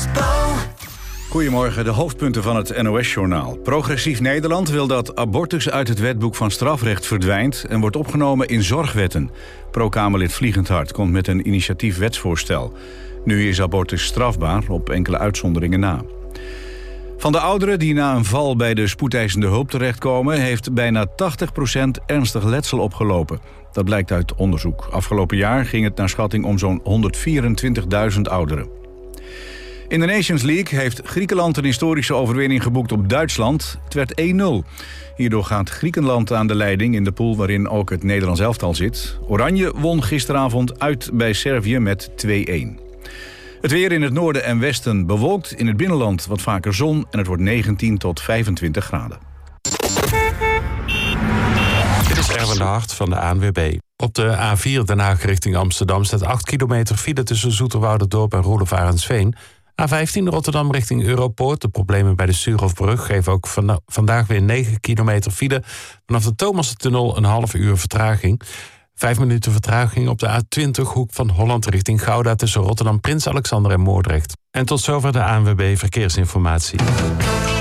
Goedemorgen, de hoofdpunten van het NOS-journaal. Progressief Nederland wil dat abortus uit het wetboek van strafrecht verdwijnt en wordt opgenomen in zorgwetten. Pro-Kamerlid Vliegendhart komt met een initiatief wetsvoorstel. Nu is abortus strafbaar, op enkele uitzonderingen na. Van de ouderen die na een val bij de spoedeisende hulp terechtkomen, heeft bijna 80% ernstig letsel opgelopen. Dat blijkt uit onderzoek. Afgelopen jaar ging het naar schatting om zo'n 124.000 ouderen. In de Nations League heeft Griekenland een historische overwinning geboekt op Duitsland. Het werd 1-0. Hierdoor gaat Griekenland aan de leiding in de pool waarin ook het Nederlands elftal zit. Oranje won gisteravond uit bij Servië met 2-1. Het weer in het noorden en westen bewolkt, in het binnenland wat vaker zon en het wordt 19 tot 25 graden. Dit is Erwin de Hart van de ANWB. Op de A4 Den Haag richting Amsterdam staat 8 kilometer file tussen Zoeterwouderdorp en Roelofarensveen. A15 Rotterdam richting Europoort. De problemen bij de Stuurhofbrug geven ook vandaag weer 9 kilometer file. Vanaf de Thomassen-tunnel een half uur vertraging. 5 minuten vertraging op de A20 hoek van Holland richting Gouda tussen Rotterdam, Prins Alexander en Moordrecht. En tot zover de ANWB Verkeersinformatie.